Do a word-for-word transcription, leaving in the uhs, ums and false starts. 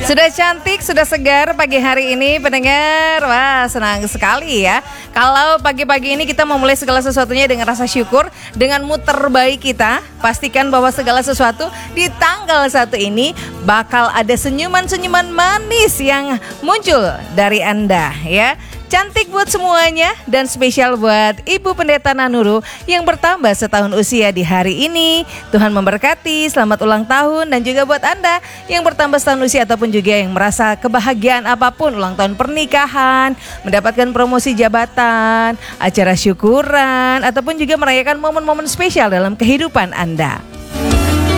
Sudah cantik, sudah segar pagi hari ini pendengar. Wah, senang sekali ya. Kalau pagi-pagi ini kita memulai segala sesuatunya dengan rasa syukur, dengan mood terbaik kita. Pastikan bahwa segala sesuatu di tanggal satu ini bakal ada senyuman-senyuman manis yang muncul dari Anda ya. Cantik buat semuanya dan spesial buat Ibu Pendeta Nanuru yang bertambah setahun usia di hari ini. Tuhan memberkati, selamat ulang tahun. Dan juga buat Anda yang bertambah setahun usia ataupun juga yang merasa kebahagiaan apapun, ulang tahun pernikahan, mendapatkan promosi jabatan, acara syukuran, ataupun juga merayakan momen-momen spesial dalam kehidupan Anda.